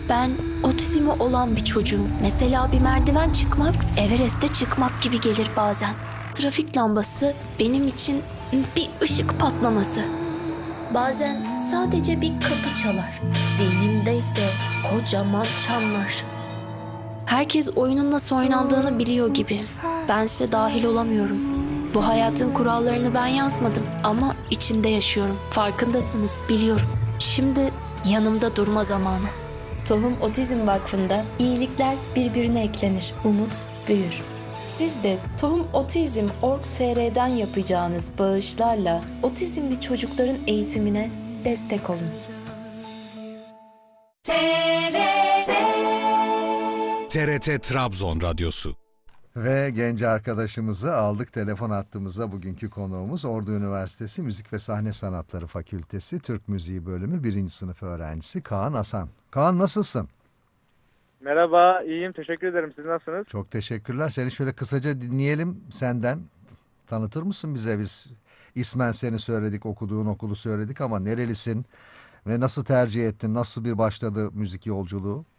Ben otizmi olan bir çocuğum. Mesela bir merdiven çıkmak, Everest'e çıkmak gibi gelir bazen. Trafik lambası benim için bir ışık patlaması. Bazen sadece bir kapı çalar. Zihnimde ise kocaman çanlar. Herkes oyunun nasıl oynandığını biliyor gibi. Bense dahil olamıyorum. Bu hayatın kurallarını ben yazmadım ama içinde yaşıyorum. Farkındasınız, biliyorum. Şimdi yanımda durma zamanı. Tohum Otizm Vakfı'nda iyilikler birbirine eklenir, umut büyür. Siz de tohumotizm.org.tr'den yapacağınız bağışlarla otizmli çocukların eğitimine destek olun. TRT Trabzon Radyosu. Ve genç arkadaşımızı aldık telefon hattımıza. Bugünkü konuğumuz Ordu Üniversitesi Müzik ve Sahne Sanatları Fakültesi Türk Müziği Bölümü 1. sınıf öğrencisi Kaan Asan. Kaan, nasılsın? Merhaba, iyiyim. Teşekkür ederim. Siz nasılsınız? Çok teşekkürler. Seni şöyle kısaca dinleyelim senden. Tanıtır mısın bize? Biz ismen seni söyledik, okuduğun okulu söyledik ama nerelisin ve nasıl tercih ettin? Nasıl bir başladı müzik yolculuğu?